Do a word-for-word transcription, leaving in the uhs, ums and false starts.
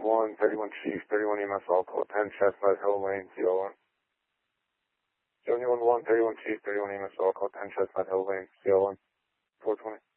one, thirty-one Chief, thirty-one E M S, all call ten, Chestnut Hill Lane, C L one. seventy-one one, thirty-one Chief, thirty-one E M S, all call ten, Chestnut Hill Lane, C L one, four twenty.